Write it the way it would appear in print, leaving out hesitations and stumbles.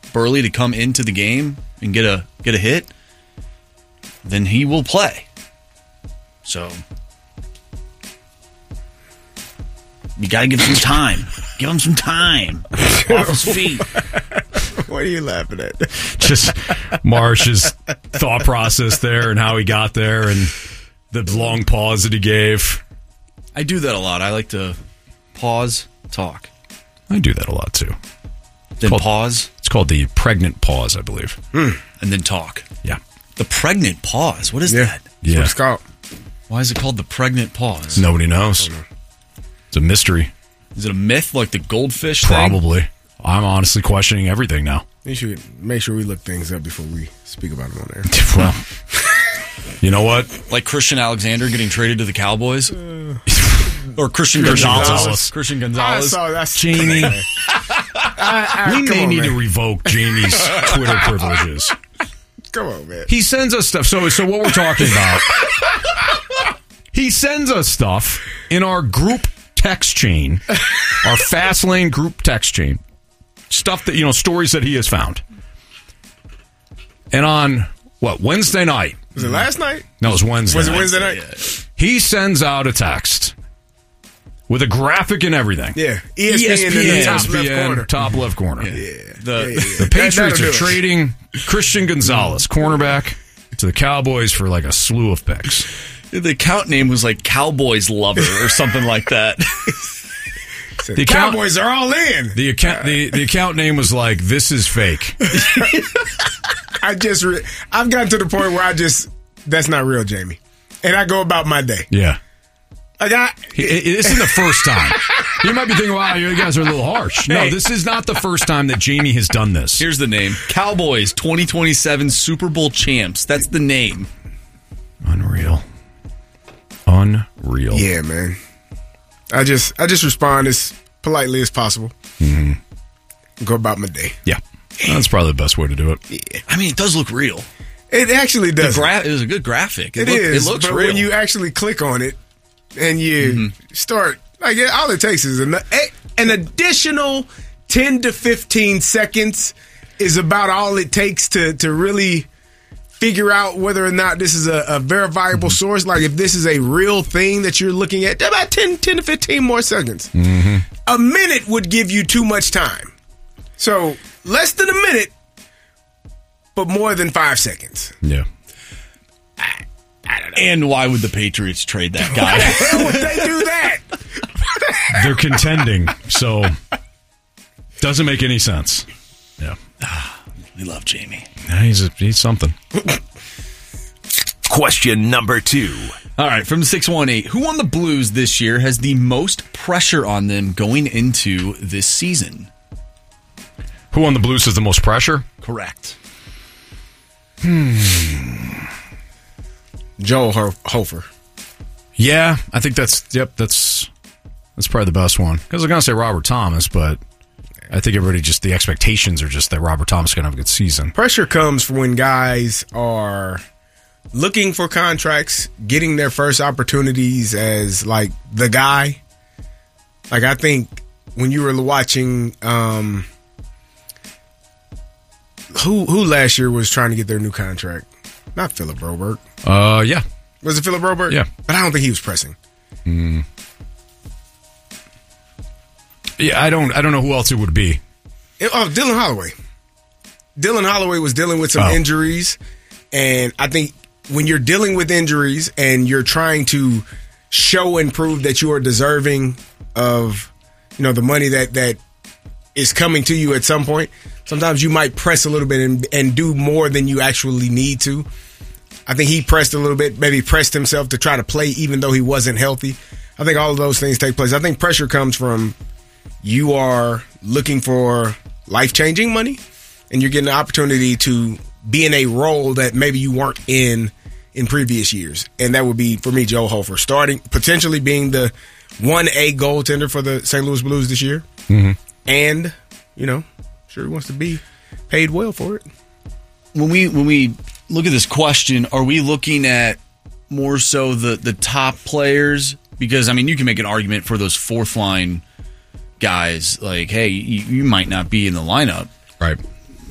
Burley to come into the game and get a hit, then he will play. So you got to give him some time. Give him some time off his feet. What are you laughing at? Just Marsh's thought process there and how he got there and the long pause that he gave. I do that a lot. I like to pause, talk. I do that a lot too. Then pause. It's called the pregnant pause, I believe. And then talk. Yeah. The pregnant pause. What is that? Yeah. That's what it's called. Why is it called the pregnant pause? Nobody knows. It's a mystery. Is it a myth like the goldfish thing? Probably. I'm honestly questioning everything now. You should make sure we look things up before we speak about them on air. Well, you know what? Like Christian Alexander getting traded to the Cowboys? Or Christian Gonzalez. Christian Gonzalez. Jamie. We may need to revoke Jamie's Twitter privileges. Come on, man. He sends us stuff. So what we're talking about, he sends us stuff in our group text chain, our Fastlane group text chain. Stuff that, stories that he has found. And on, Wednesday night? Was it last night? No, it was Wednesday Was it night. Wednesday night? He sends out a text with a graphic and everything. Yeah. ESPN in the top left corner. Top left corner. Yeah. The Patriots are trading Christian Gonzalez, cornerback, to the Cowboys for like a slew of picks. The account name was like Cowboys Lover or something like that. The Cowboys are all in. The account name was like, "This is fake." I've gotten to the point where that's not real, Jamie, and I go about my day. Yeah, it isn't the first time. You might be thinking, "Wow, you guys are a little harsh." No, this is not the first time that Jamie has done this. Here's the name: Cowboys 2027 Super Bowl champs. That's the name. Unreal. Yeah, man. I just respond as politely as possible. Mm-hmm. Go about my day. Yeah, that's probably the best way to do it. Yeah. I mean, it does look real. It actually does. It was a good graphic. It looks but real. When you actually click on it and you start, all it takes is an additional 10 to 15 seconds is about all it takes to really figure out whether or not this is a verifiable source. Like if this is a real thing that you're looking at, about 10 to 15 more seconds. Mm-hmm. A minute would give you too much time. So less than a minute, but more than 5 seconds. Yeah. I don't know. And why would the Patriots trade that guy? Why the hell would they do that? They're contending, so doesn't make any sense. Yeah. We love Jamie. Yeah, he's something. Question number 2. All right, from 618. Who on the Blues this year has the most pressure on them going into this season? Who on the Blues has the most pressure? Correct. Joel Hofer. Yeah, I think that's probably the best one. Because I was going to say Robert Thomas, but I think the expectations are just that Robert Thomas is going to have a good season. Pressure comes from when guys are looking for contracts, getting their first opportunities as like the guy. Like I think when you were watching, who last year was trying to get their new contract? Not Philip Broberg. Yeah. Was it Philip Broberg? Yeah. But I don't think he was pressing. Yeah, I don't know who else it would be. Dylan Holloway. Dylan Holloway was dealing with some injuries, and I think when you're dealing with injuries and you're trying to show and prove that you are deserving of, the money that is coming to you at some point, sometimes you might press a little bit and do more than you actually need to. I think he pressed a little bit, maybe pressed himself to try to play even though he wasn't healthy. I think all of those things take place. I think pressure comes from you are looking for life-changing money and you're getting the opportunity to be in a role that maybe you weren't in previous years. And that would be, for me, Joe Hofer, potentially being the 1A goaltender for the St. Louis Blues this year. Mm-hmm. And, sure he wants to be paid well for it. When we look at this question, are we looking at more so the top players? Because, you can make an argument for those fourth line guys. Like, hey, you might not be in the lineup. Right.